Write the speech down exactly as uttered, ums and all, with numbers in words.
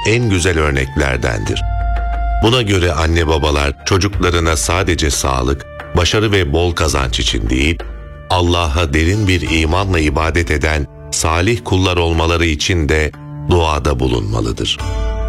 en güzel örneklerdendir. Buna göre anne babalar çocuklarına sadece sağlık, başarı ve bol kazanç için değil, Allah'a derin bir imanla ibadet eden salih kullar olmaları için de duada bulunmalıdır.